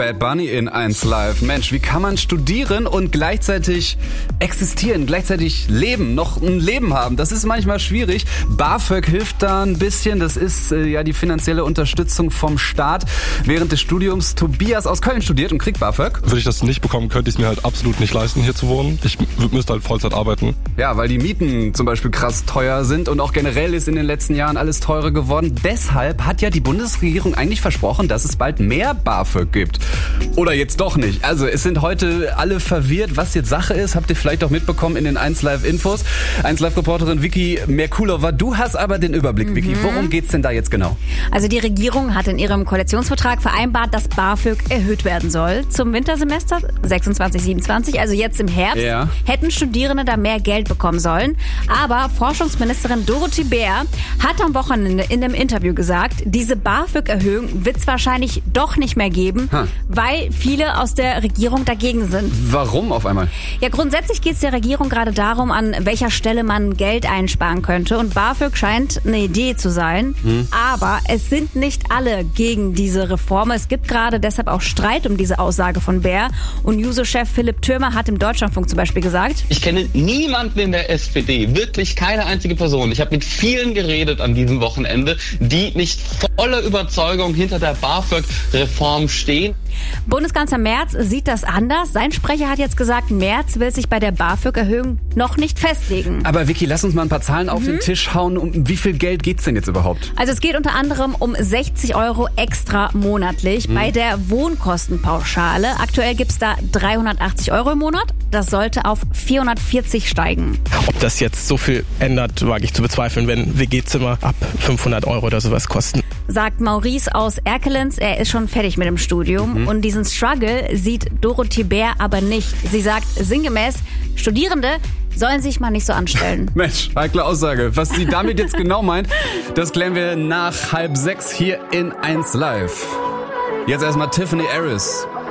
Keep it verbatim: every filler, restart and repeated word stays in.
Bad Bunny in eins Live. Mensch, wie kann man studieren und gleichzeitig existieren, gleichzeitig leben, noch ein Leben haben? Das ist manchmal schwierig. BAföG hilft da ein bisschen. Das ist äh, ja die finanzielle Unterstützung vom Staat während des Studiums. Tobias aus Köln studiert und kriegt BAföG. Würde ich das nicht bekommen, könnte ich es mir halt absolut nicht leisten, hier zu wohnen. Ich müsste halt Vollzeit arbeiten. Ja, weil die Mieten zum Beispiel krass teuer sind und auch generell ist in den letzten Jahren alles teurer geworden. Deshalb hat ja die Bundesregierung eigentlich versprochen, dass es bald mehr BAföG gibt. Oder jetzt doch nicht. Also es sind heute alle verwirrt, was jetzt Sache ist. Habt ihr vielleicht auch mitbekommen in den eins Live Infos. eins Live Reporterin Vicky Merkulova, du hast aber den Überblick, mhm. Vicky. Worum geht's denn da jetzt genau? Also die Regierung hat in ihrem Koalitionsvertrag vereinbart, dass BAföG erhöht werden soll. Zum Wintersemester sechsundzwanzig siebenundzwanzig, also jetzt im Herbst, ja. hätten Studierende da mehr Geld bekommen sollen. Aber Forschungsministerin Dorothee Bär hat am Wochenende in einem Interview gesagt, diese BAföG-Erhöhung wird es wahrscheinlich doch nicht mehr geben, ha. weil viele aus der Regierung dagegen sind. Warum auf einmal? Ja, grundsätzlich geht es der Regierung gerade darum, an welcher Stelle man Geld einsparen könnte. Und BAföG scheint eine Idee zu sein. Hm. Aber es sind nicht alle gegen diese Reform. Es gibt gerade deshalb auch Streit um diese Aussage von Bär. Und Juso-Chef Philipp Türmer hat im Deutschlandfunk zum Beispiel gesagt: Ich kenne niemanden in der S P D, wirklich keine einzige Person. Ich habe mit vielen geredet an diesem Wochenende, die nicht voller Überzeugung hinter der BAföG-Reform stehen. Bundeskanzler Merz sieht das anders. Sein Sprecher hat jetzt gesagt, Merz will sich bei der BAföG-Erhöhung noch nicht festlegen. Aber Vicky, lass uns mal ein paar Zahlen auf mhm. den Tisch hauen. Um wie viel Geld geht's denn jetzt überhaupt? Also es geht unter anderem um sechzig Euro extra monatlich mhm. bei der Wohnkostenpauschale. Aktuell gibt's da dreihundertachtzig Euro im Monat. Das sollte auf vierhundertvierzig steigen. Ob das jetzt so viel ändert, wage ich zu bezweifeln, wenn W G-Zimmer ab fünfhundert Euro oder sowas kosten. Sagt Maurice aus Erkelenz, er ist schon fertig mit dem Studium. Mhm. Und diesen Struggle sieht Dorothee Bär aber nicht. Sie sagt sinngemäß, Studierende sollen sich mal nicht so anstellen. Mensch, heikle Aussage. Was sie damit jetzt genau meint, das klären wir nach halb sechs hier in eins Live. Jetzt erstmal Tiffany Harris.